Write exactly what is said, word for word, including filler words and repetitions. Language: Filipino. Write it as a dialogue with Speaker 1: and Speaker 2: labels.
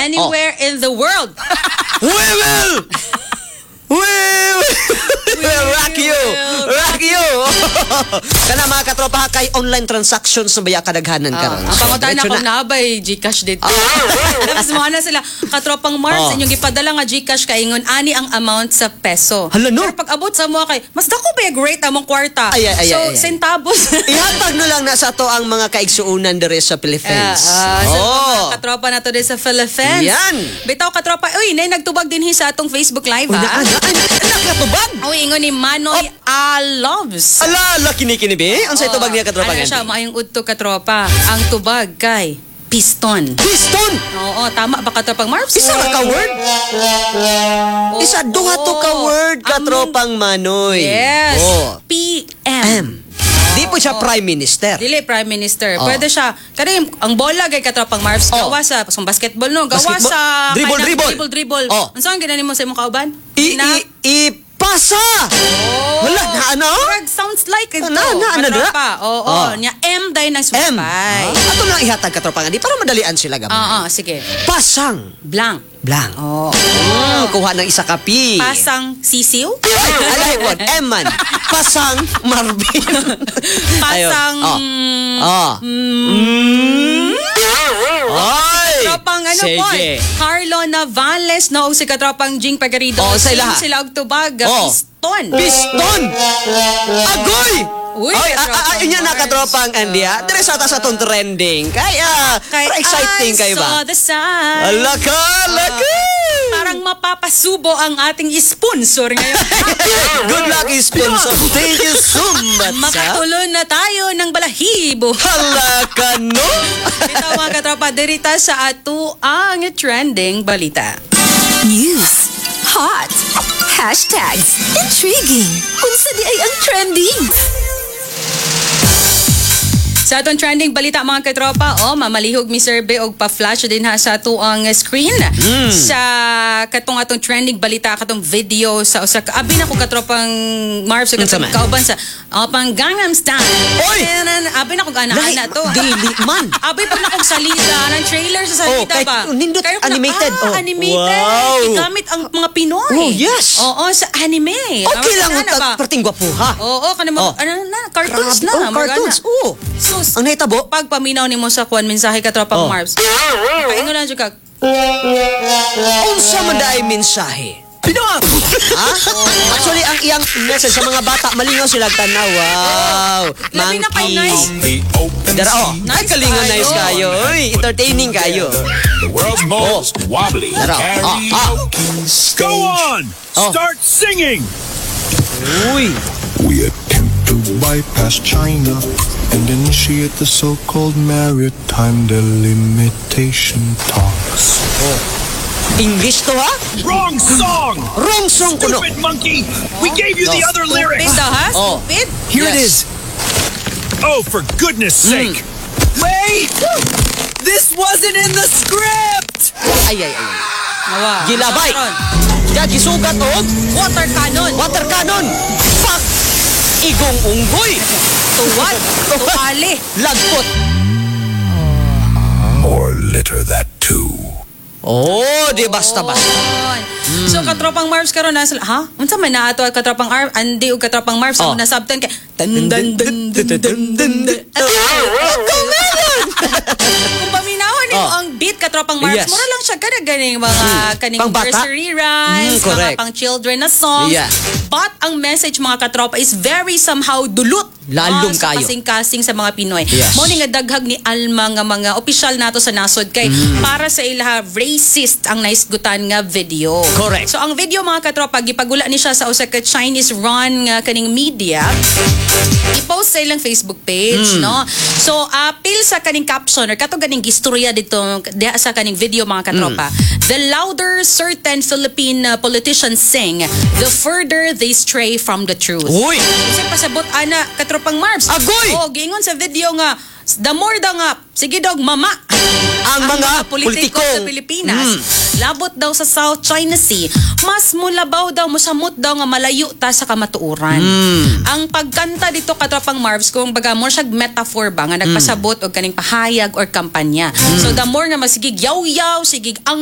Speaker 1: anywhere oh. in the world.
Speaker 2: We will! We will! Rock you! Rock you! Kana mga katropa kay online transactions na baya kadaghanan karon.
Speaker 1: Ang pangutan ako na bay Gcash dito. Tapos mo na sila katropang Mars inyong gipadala nga Gcash kay ingon ani ang amount sa peso.
Speaker 2: Hala no.
Speaker 1: Pero pag abot sa mo kay mas dako ba yung rate among kwarta.
Speaker 2: Ay, ay, ay,
Speaker 1: so
Speaker 2: ay, ay.
Speaker 1: centavos.
Speaker 2: Ihatag na lang na sa to ang mga kaigsuunan dere sa Philippines.
Speaker 1: Uh, uh, so oh. katropa na to din sa Philippines.
Speaker 2: Yan.
Speaker 1: Bitaw katropa. Uy, nay nagtubag din hi sa atong Facebook live ha.
Speaker 2: Ay, nakatubag.
Speaker 1: Uy, ingon ni Manoy oh. Aloves.
Speaker 2: Ala, laki ni kini be. Ang sa tubag niya katropa
Speaker 1: ano siya, maayong udto katropa. Ang tubag kay piston.
Speaker 2: Piston?
Speaker 1: Oo, tama ba katropang Marbs?
Speaker 2: Isa ka word? Oh, Isa duha to ka word katropang Manoy.
Speaker 1: Yes.
Speaker 2: Oh.
Speaker 1: P M.
Speaker 2: M. Di po siya Prime Minister.
Speaker 1: Dili Prime Minister.
Speaker 2: Oh.
Speaker 1: Pwede siya. Kani ang bola kay katropang Marbs
Speaker 2: Oh.
Speaker 1: gawa sa sa basketball no, gawa
Speaker 2: Basketball?
Speaker 1: sa
Speaker 2: Dribble,
Speaker 1: kanang
Speaker 2: dribble.
Speaker 1: dribble dribble.
Speaker 2: Oh.
Speaker 1: Unsa ang ginani mo sa imong kauban?
Speaker 2: I, i, i, pasa!
Speaker 1: Oh.
Speaker 2: Wala, na ano?
Speaker 1: Correct, sounds like ito.
Speaker 2: Na, na, ano dira?
Speaker 1: Oo,
Speaker 2: Oh.
Speaker 1: nya M day ng
Speaker 2: M.
Speaker 1: suspay.
Speaker 2: Ah, ato lang ihatag katropang di para madalian sila gamay.
Speaker 1: Oo, sige.
Speaker 2: Pasang.
Speaker 1: Blank.
Speaker 2: Blank.
Speaker 1: Oh.
Speaker 2: Mm, kuha ng isa kapi.
Speaker 1: Pasang sisiw?
Speaker 2: Ay, I like one. M man. Pasang Marvin.
Speaker 1: Pasang...
Speaker 2: Ayun. Oh. Oh. Mm. Ay!
Speaker 1: Tropang ano po? Carlo Navales no si katropang Jing Pagarido.
Speaker 2: Oh, sa ilaha.
Speaker 1: Sila og tubag
Speaker 2: Oh.
Speaker 1: piston.
Speaker 2: Piston! Agoy!
Speaker 1: Uy,
Speaker 2: Ay,
Speaker 1: katropang
Speaker 2: ay, niya na
Speaker 1: Mars.
Speaker 2: katropang Andia. Dire sa ta sa tong trending. Kaya,
Speaker 1: Kay
Speaker 2: para exciting
Speaker 1: I
Speaker 2: kayo ba?
Speaker 1: saw the sun.
Speaker 2: Alaka, alaka!
Speaker 1: Parang mapapasubo ang ating sponsor ngayon.
Speaker 2: Good luck, sponsor. Thank you so much.
Speaker 1: Makatuloy na tayo ng balahibo.
Speaker 2: Halaka, no?
Speaker 1: Ito mga katropa, dirita sa ato ang trending balita.
Speaker 3: News. Hot. Hashtags. Intriguing. Unsa di ay ang trending?
Speaker 1: Sa atong trending balita mga katropa, oh, mamalihog mi survey og pa-flash din ha sa ato ang screen. Mm. Sa katong atong trending balita, katong video sa usa ka abi na ko katropang Marv sa katong kauban sa oh, pang Gangnam Style.
Speaker 2: Oy!
Speaker 1: Abi na ko ana-ana to.
Speaker 2: Dili man.
Speaker 1: Abi pa na kong salida ng trailer sa salida
Speaker 2: oh, kahit
Speaker 1: ba.
Speaker 2: Nindot
Speaker 1: Kayo
Speaker 2: animated.
Speaker 1: Na, ah,
Speaker 2: oh.
Speaker 1: animated.
Speaker 2: Wow.
Speaker 1: Igamit ang mga Pinoy.
Speaker 2: Oh, yes.
Speaker 1: Oo, sa anime.
Speaker 2: Okay lang
Speaker 1: ang
Speaker 2: ang parting gwapo ha.
Speaker 1: Oo, kanimo
Speaker 2: Oh.
Speaker 1: ano na, cartoons
Speaker 2: Grabe.
Speaker 1: na.
Speaker 2: Oh, cartoons. Oo.
Speaker 1: So,
Speaker 2: ang nahitabo?
Speaker 1: pag paminaw nimo sa kuan mensahe ka tropang
Speaker 2: Oh.
Speaker 1: Marbs. Paingon lang jud ka.
Speaker 2: Unsa man daay mensahe? Pinoy! Ha? Actually, ang iyang message sa mga bata, malingaw sila tanaw. Wow!
Speaker 1: Labi na kay nice.
Speaker 2: Dara, oh. Ay, kalinga nice kayo. Uy, entertaining kayo.
Speaker 4: The world's most wobbly
Speaker 2: Dara, ah, ah.
Speaker 4: karaoke. Go on!
Speaker 2: Oh.
Speaker 4: Start singing!
Speaker 2: Uy.
Speaker 5: We attempt to bypass China and initiate the so-called maritime delimitation talks.
Speaker 2: Oh. English to ha?
Speaker 4: Wrong song!
Speaker 2: Wrong song kuno.
Speaker 4: Stupid monkey! We gave you the
Speaker 2: No.
Speaker 4: other
Speaker 1: Stupid
Speaker 4: lyrics!
Speaker 1: daw ha?
Speaker 2: Oh.
Speaker 1: Stupid?
Speaker 4: Here it
Speaker 2: Yes.
Speaker 4: is! Oh, for goodness sake!
Speaker 6: Wait! This wasn't in the script!
Speaker 2: Ay, ay, ay.
Speaker 1: Awa.
Speaker 2: Gilabay.
Speaker 1: Karon,
Speaker 2: Diyan, gisugat o.
Speaker 1: Water cannon.
Speaker 2: Water cannon. Pak! Igong unggoy.
Speaker 1: Tuwad. Tuwali.
Speaker 2: Lagpot.
Speaker 5: Or litter that too.
Speaker 2: Oh, di basta-basta.
Speaker 1: Mm. So katropang Marbs karon na ha? Unsa man na ato katropang Ar andi og katropang Marbs
Speaker 2: Oh.
Speaker 1: ang nasabtan kay dun dun dun dun dun dun dun. Kung paminawon nimo
Speaker 2: Oh.
Speaker 1: ang beat katropang Marbs,
Speaker 2: Yes.
Speaker 1: mura lang siya kada ganing mga kaning
Speaker 2: Pangbata?
Speaker 1: nursery rhymes,
Speaker 2: Mm,
Speaker 1: mga
Speaker 2: correct.
Speaker 1: pang children na songs.
Speaker 2: Yeah.
Speaker 1: But ang message mga katropa is very somehow dulot.
Speaker 2: Lalong
Speaker 1: Ah, sa
Speaker 2: kayo.
Speaker 1: kasing-kasing sa mga Pinoy.
Speaker 2: Yes.
Speaker 1: Mo ni nga daghag ni Alma nga mga opisyal nato sa nasod kay para sa ilaha racist ang naisgutan nga video.
Speaker 2: Correct.
Speaker 1: So ang video mga katropa gipagula ni siya sa usa ka Chinese run nga kaning media. I-post sa ilang Facebook page, no? So apil sa kaning caption or kato ganing gistorya dito diha sa kaning video mga katropa. The louder certain Philippine uh, politicians sing, the further they stray from the truth.
Speaker 2: Uy!
Speaker 1: Kasi pasabot ana katropang Marbs.
Speaker 2: Agoy!
Speaker 1: Oh, giingon sa video nga the more daw nga sige dog mama
Speaker 2: Ang mga
Speaker 1: politiko
Speaker 2: politikong.
Speaker 1: sa Pilipinas labot daw sa South China Sea mas mulabaw daw mosamot daw nga malayo ta sa kamatuoran. Ang pagkanta dito katropang Marbs kung baga mo siya metaphor ba nga nagpasabot og kaning pahayag or kampanya. So the more nga masigig yaw-yaw sigig ang